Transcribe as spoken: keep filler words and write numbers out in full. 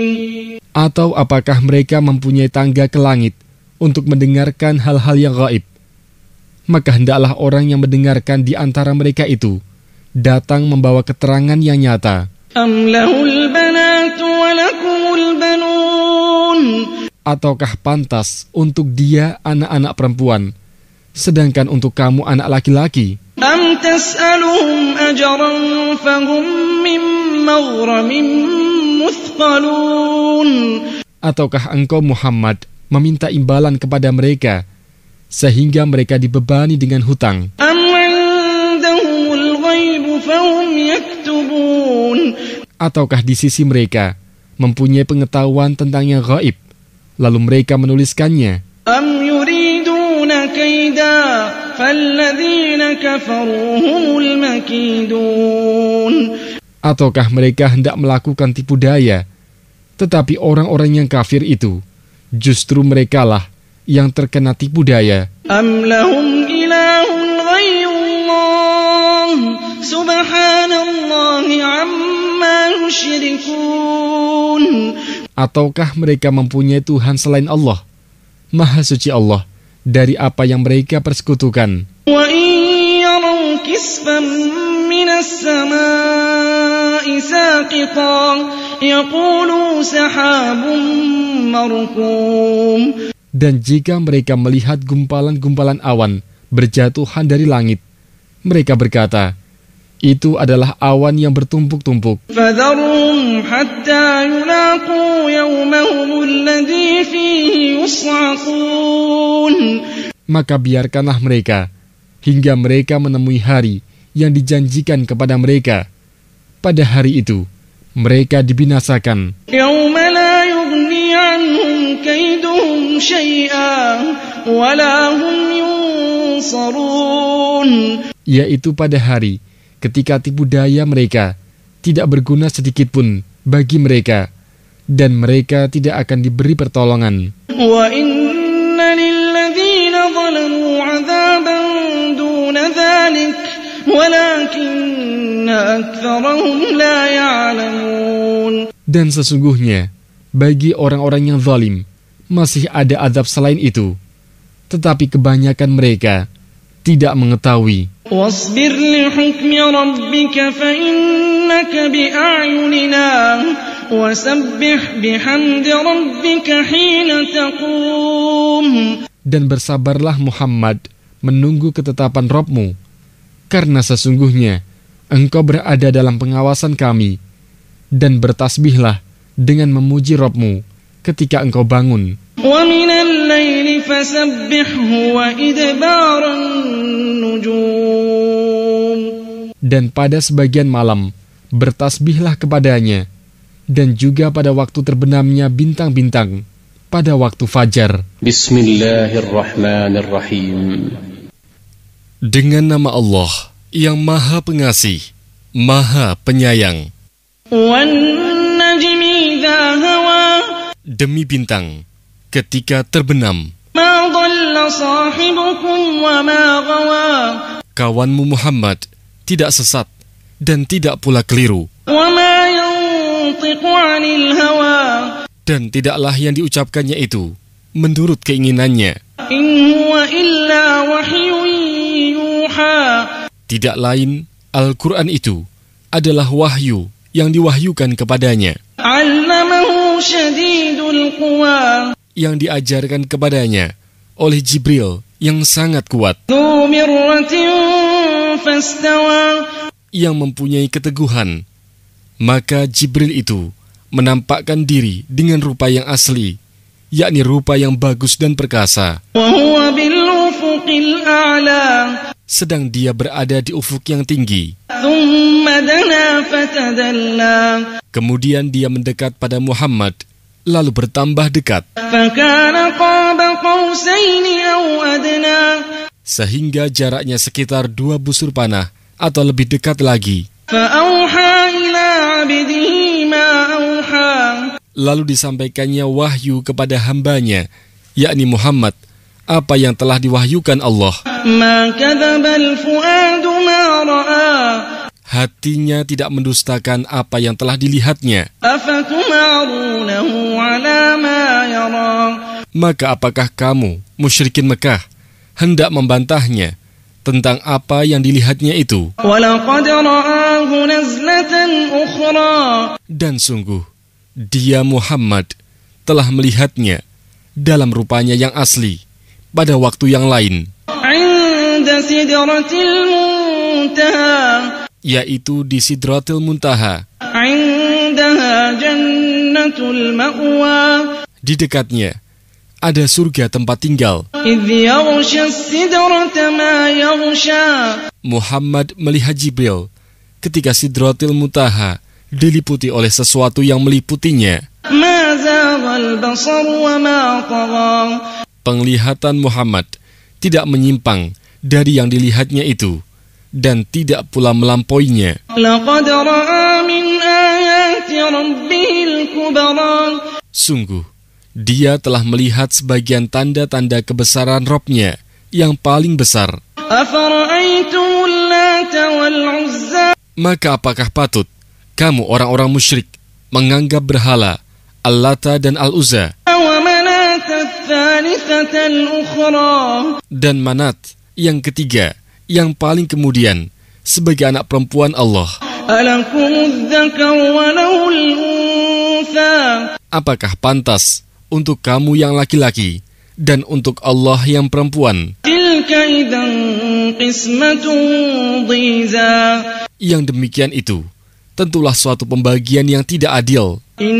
Atau apakah mereka mempunyai tangga ke langit untuk mendengarkan hal-hal yang gaib? Maka hendaklah orang yang mendengarkan di antara mereka itu datang membawa keterangan yang nyata. Am lahul banatu wa lakumul banun. Ataukah pantas untuk dia anak-anak perempuan, sedangkan untuk kamu anak laki-laki? Am tas'aluhum ajran fahum min maghramin muthqalun. Ataukah engkau Muhammad meminta imbalan kepada mereka sehingga mereka dibebani dengan hutang? Am 'indahumul ghaibu fahum yaktubun. Ataukah di sisi mereka mempunyai pengetahuan tentang yang gaib, lalu mereka menuliskannya? Am yuriduna kaida falladzina kafaru humul makidun. Ataukah mereka hendak melakukan tipu daya, tetapi orang-orang yang kafir itu justru merekalah yang terkena tipu daya. Am lahum ilahun ghayrullah subhanallahi amma yusyrikun. Ataukah mereka mempunyai Tuhan selain Allah, Maha Suci Allah, dari apa yang mereka persekutukan? Wa in yaraw kisfan minas samaa'i saqitan yaqulu sahabun markum. Dan jika mereka melihat gumpalan-gumpalan awan berjatuhan dari langit, mereka berkata, itu adalah awan yang bertumpuk-tumpuk. Fadharhum hatta yulaqu yawmahum alladhi fihi yus'aqun. Maka biarkanlah mereka hingga mereka menemui hari yang dijanjikan kepada mereka. Pada hari itu mereka dibinasakan. Yawma la yughni anhum kaiduhum syai'an wa la hum yunsarun. Yaitu pada hari ketika tipu daya mereka tidak berguna sedikitpun bagi mereka, dan mereka tidak akan diberi pertolongan. Wa inna lilladzina zalamu 'adzaban duna dzalik walakinna aktsarahum la ya'lamun. Dan sesungguhnya bagi orang-orang yang zalim masih ada azab selain itu, tetapi kebanyakan mereka tidak mengetahui. Wasbir li hukmi rabbika fa innaka bi'ayunina wasabbih bihamdi rabbika hina taqum. Dan bersabarlah Muhammad menunggu ketetapan Rabb-Mu, karena sesungguhnya engkau berada dalam pengawasan kami, dan bertasbihlah dengan memuji Rabb-Mu ketika engkau bangun. Wa minal laili fasabbihhu wa idbaran nujum. Dan pada sebagian malam bertasbihlah kepadanya, dan juga pada waktu terbenamnya bintang-bintang, pada waktu fajar. Bismillahirrahmanirrahim. Dengan nama Allah yang Maha Pengasih, Maha Penyayang. Wan najmi idza hawa. Demi bintang ketika terbenam. Ma dhalla sahibukum wa ma ghawa. Kawanmu Muhammad tidak sesat dan tidak pula keliru. Wa ma yantiqu 'anil hawa. Dan tidaklah yang diucapkannya itu menurut keinginannya. In huwa illa wahyun yuha. Tidak lain Al-Quran itu adalah wahyu yang diwahyukan kepadanya. 'Allamahu syadidul quwa. Yang diajarkan kepadanya oleh Jibril yang sangat kuat. Dzu mirratin fastawa. Yang mempunyai keteguhan. Maka Jibril itu menampakkan diri dengan rupa yang asli, yakni rupa yang bagus dan perkasa. Wa huwa bil ufuqil a'la. Sedang dia berada di ufuk yang tinggi. Thumma dana fatadalla. Kemudian dia mendekat pada Muhammad, lalu bertambah dekat. Fakana qaba qausaini aw adna. Sehingga jaraknya sekitar dua busur panah atau lebih dekat lagi. Fa'auha ila 'abdihi ma auha. Lalu disampaikannya wahyu kepada hambanya, yakni Muhammad, apa yang telah diwahyukan Allah. Ma kadzabal fuadu ma ra'a. hatinya tidak mendustakan apa yang telah dilihatnya. أفتمارونه على ما يرى Maka apakah kamu, musyrikin Mekah, hendak membantahnya tentang apa yang dilihatnya itu? ولقد رآه نزلة أخرى Dan sungguh, dia Muhammad telah melihatnya dalam rupanya yang asli pada waktu yang lain, عند سدرة المنتهى yaitu di Sidratil Muntaha. عندها جنة المأوى Di dekatnya ada surga tempat tinggal. إذ يغشى السدرة ما يغشى Muhammad melihat Jibril ketika Sidratil Muntaha diliputi oleh sesuatu yang meliputinya. ما زاغ البصر وما طغى Penglihatan Muhammad tidak menyimpang dari yang dilihatnya itu dan tidak pula melampauinya. لقد رأى من آيات ربه الكبرى Sungguh, dia telah melihat sebagian tanda-tanda kebesaran Robnya yang paling besar. أفرأيتم اللات والعزى Maka apakah patut kamu orang-orang musyrik menganggap berhala Al-Lata dan Al-Uzza ومناة الثالثة الأخرى dan Manat yang ketiga yang paling kemudian sebagai anak perempuan Allah? ألكم الذكر وله الأنثى Apakah pantas untuk kamu yang laki-laki dan untuk Allah yang perempuan? تلك إذا قسمة ضيزى Yang demikian itu tentulah suatu pembagian yang tidak adil.